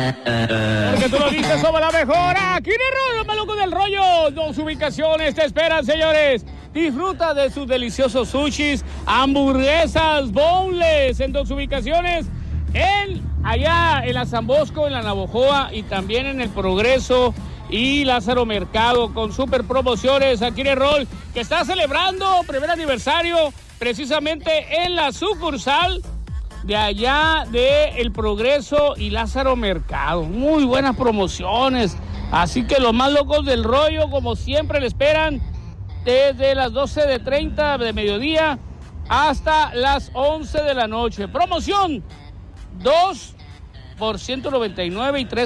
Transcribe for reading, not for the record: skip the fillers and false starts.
Porque tú lo dices, somos la mejor. Aquí en el rollo, maluco del rollo. 2 ubicaciones te esperan, señores. Disfruta de sus deliciosos sushis, hamburguesas, boneless en 2 ubicaciones. Allá en la San Bosco, en la Navojoa y también en el Progreso y Lázaro Mercado con super promociones. Aquí en el rol que está celebrando primer aniversario precisamente en la sucursal de allá de El Progreso y Lázaro Mercado. Muy buenas promociones. Así que los más locos del rollo, como siempre, le esperan desde las 12:30 de mediodía hasta las 11 de la noche. Promoción 2 por $199 y 3